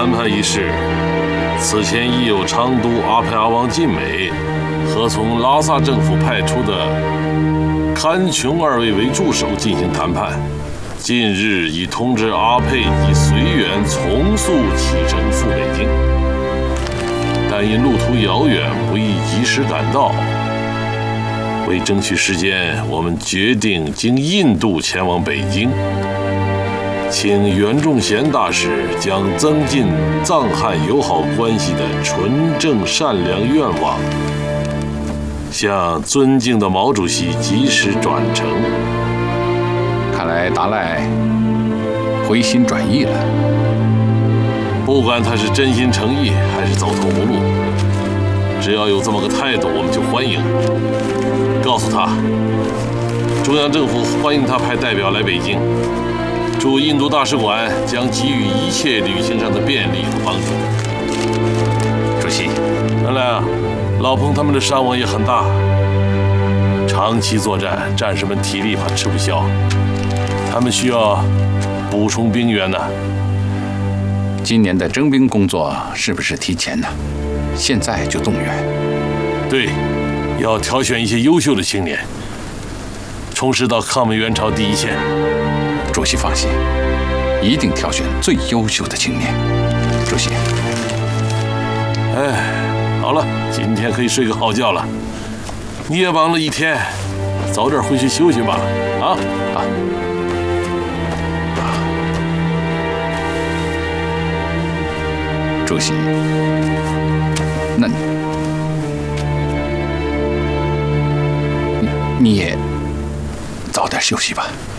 谈判一事，此前已有昌都阿沛阿旺晋美和从拉萨政府派出的堪琼二位为助手进行谈判。近日已通知阿沛及随员从速启程赴北京，但因路途遥远，不易及时赶到。为争取时间，我们决定经印度前往北京，请袁仲贤大使将增进藏汉友好关系的纯正善良愿望，向尊敬的毛主席及时转呈。 看来达赖回心转意了。 不管他是真心诚意还是走投无路，只要有这么个态度，我们就欢迎。告诉他，中央政府欢迎他派代表来北京，驻印度大使馆将给予一切旅行上的便利和帮助。 主席， 原来啊，老彭他们的伤亡也很大，长期作战，战士们体力怕吃不消，他们需要补充兵员呢。 今年的征兵工作是不是提前呢？现在就动员？ 对，要挑选一些优秀的青年，充实到抗美援朝第一线。 主席放心，一定挑选最优秀的青年。主席， 好了，今天可以睡个好觉了。你也忙了一天，早点回去休息吧。啊， 好。主席，那你也早点休息吧。